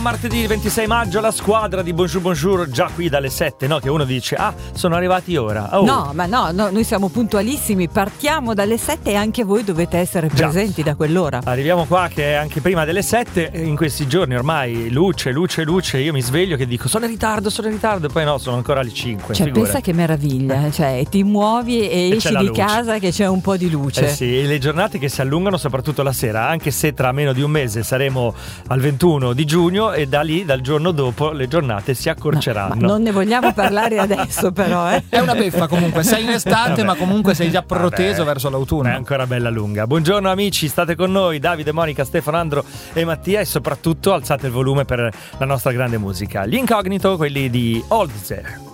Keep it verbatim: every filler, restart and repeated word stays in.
Martedì ventisei maggio la squadra di Bonjour Bonjour già qui dalle sette, no? Che uno dice ah sono arrivati ora. Oh. No, ma no, no, noi siamo puntualissimi, partiamo dalle sette e anche voi dovete essere presenti già da quell'ora. Arriviamo qua che è anche prima delle sette, in questi giorni ormai luce, luce, luce, io mi sveglio che dico sono in ritardo, sono in ritardo, e poi no, sono ancora alle cinque. Cioè figura. pensa che meraviglia, cioè ti muovi e, e esci di luce. Casa che c'è un po' di luce. Eh sì, le giornate che si allungano soprattutto la sera, anche se tra meno di un mese saremo al ventuno di giugno e da lì, dal giorno giorno dopo, le giornate si accorceranno. No, ma non ne vogliamo parlare adesso, però. Eh. È una beffa comunque, sei in estate, ma comunque sei già proteso verso l'autunno. È ancora bella lunga. Buongiorno amici, state con noi, Davide, Monica, Stefano, Andro e Mattia, e soprattutto alzate il volume per la nostra grande musica. Gli Incognito, quelli di Old There.